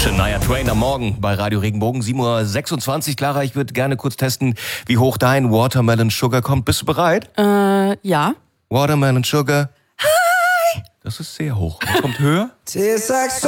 Shania Twain am Morgen bei Radio Regenbogen, 7:26 Uhr. Clara, ich würde gerne kurz testen, wie hoch dein Watermelon Sugar kommt. Bist du bereit? Ja. Watermelon Sugar. Hi! Das ist sehr hoch. Kommt höher?